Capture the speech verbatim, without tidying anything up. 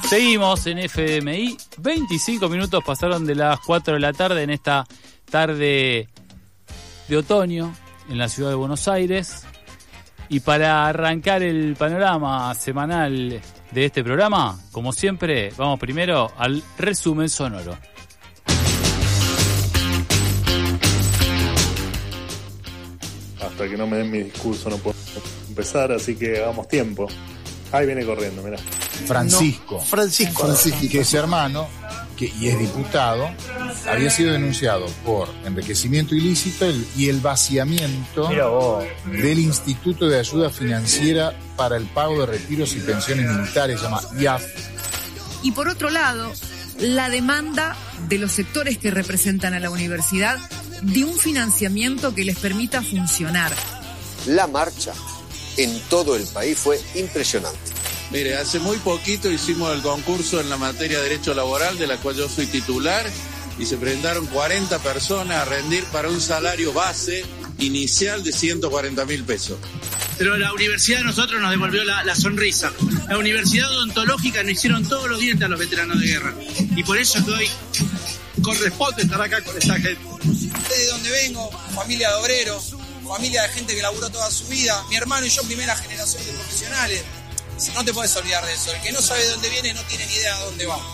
Seguimos en F M I, veinticinco minutos pasaron de las cuatro de la tarde en esta tarde de otoño en la ciudad de Buenos Aires. Y para arrancar el panorama semanal de este programa, como siempre, vamos primero al resumen sonoro. Hasta que no me den mi discurso no puedo empezar, así que hagamos tiempo. Ahí viene corriendo, mirá. Francisco. No, Francisco. Francisco. Que es hermano que, y es diputado, había sido denunciado por enriquecimiento ilícito el, y el vaciamiento del Instituto de Ayuda Financiera para el Pago de Retiros y Pensiones Militares, se llama I A F. Y por otro lado, la demanda de los sectores que representan a la universidad de un financiamiento que les permita funcionar. La marcha en todo el país fue impresionante. Mire, hace muy poquito hicimos el concurso en la materia de Derecho Laboral, de la cual yo soy titular, y se presentaron cuarenta personas a rendir para un salario base inicial de ciento cuarenta mil pesos. Pero la universidad a nosotros nos devolvió la, la sonrisa. La universidad odontológica nos hicieron todos los dientes a los veteranos de guerra. Y por eso que hoy corresponde estar acá con esta gente. De donde vengo, familia de obreros, familia de gente que laburó toda su vida, mi hermano y yo primera generación de profesionales. No te puedes olvidar de eso. El que no sabe de dónde viene no tiene ni idea de dónde va.